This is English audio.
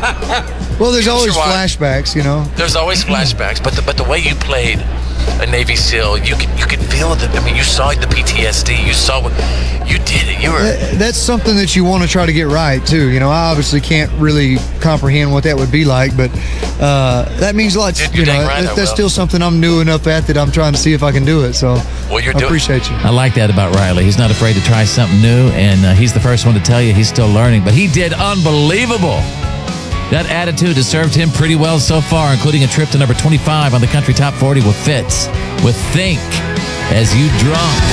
Well, there's always Sure, why? flashbacks, There's always flashbacks, but the way you played a Navy SEAL, you could feel it. I mean, you saw the PTSD. You saw what you did. You were. That's something that you want to try to get right too. I obviously can't really comprehend what that would be like, but that means a lot. You're dang right, that's still something I'm new enough at that I'm trying to see if I can do it. So Well, you're I doing. appreciate you. I like that about Riley. He's not afraid to try something new, and he's the first one to tell you he's still learning. But he did unbelievable. That attitude has served him pretty well so far, including a trip to number 25 on the Country Top 40 with Fitz, with Think As You Drunk.